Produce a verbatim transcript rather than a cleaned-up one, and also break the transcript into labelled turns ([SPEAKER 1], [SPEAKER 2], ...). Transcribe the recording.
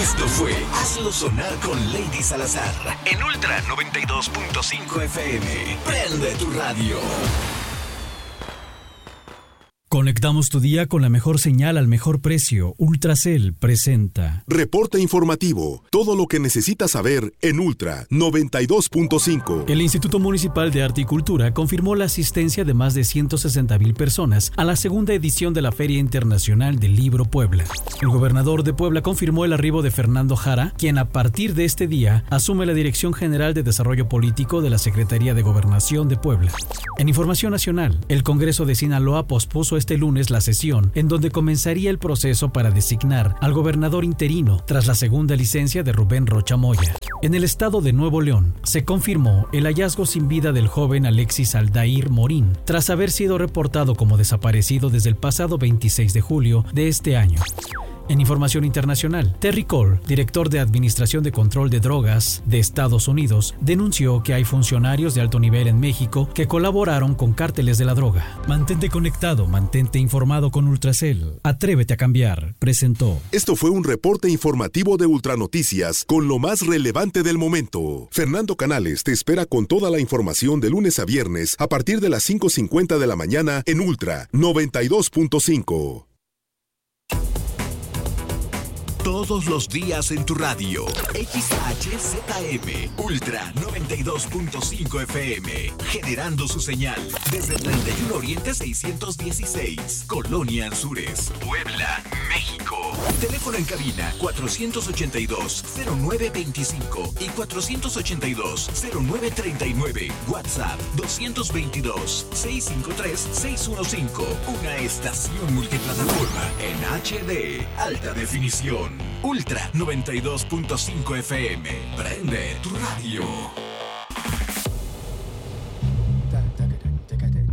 [SPEAKER 1] Esto fue Hazlo Sonar con Lady Salazar en Ultra noventa y dos punto cinco F M. Prende tu radio.
[SPEAKER 2] Conectamos tu día con la mejor señal al mejor precio. Ultracel presenta
[SPEAKER 3] Reporte informativo. Todo lo que necesitas saber en Ultra noventa y dos punto cinco.
[SPEAKER 2] El Instituto Municipal de Arte y Cultura confirmó la asistencia de más de ciento sesenta mil personas a la segunda edición de la Feria Internacional del Libro Puebla. El gobernador de Puebla confirmó el arribo de Fernando Jara, quien a partir de este día asume la Dirección General de Desarrollo Político de la Secretaría de Gobernación de Puebla. En información nacional, el Congreso de Sinaloa pospuso este lunes la sesión en donde comenzaría el proceso para designar al gobernador interino tras la segunda licencia de Rubén Rocha Moya. En el estado de Nuevo León se confirmó el hallazgo sin vida del joven Alexis Aldair Morín tras haber sido reportado como desaparecido desde el pasado veintiséis de julio de este año. En información internacional, Terry Cole, director de Administración de Control de Drogas de Estados Unidos, denunció que hay funcionarios de alto nivel en México que colaboraron con cárteles de la droga. Mantente conectado, mantente informado con Ultracel. Atrévete a cambiar, presentó.
[SPEAKER 3] Esto fue un reporte informativo de Ultranoticias con lo más relevante del momento. Fernando Canales te espera con toda la información de lunes a viernes a partir de las cinco cincuenta de la mañana en Ultra noventa y dos punto cinco.
[SPEAKER 1] Todos los días en tu radio. X H Z M, Ultra noventa y dos punto cinco F M, generando su señal desde treinta y uno Oriente seiscientos dieciséis, Colonia Anzures, Puebla, México. Teléfono en cabina cuatrocientos ochenta y dos, cero nueve veinticinco y cuatrocientos ochenta y dos, cero nueve treinta y nueve. WhatsApp doscientos veintidós, seiscientos cincuenta y tres, seiscientos quince. Una estación multiplataforma en H D, alta definición. Ultra noventa y dos punto cinco F M. Prende tu radio.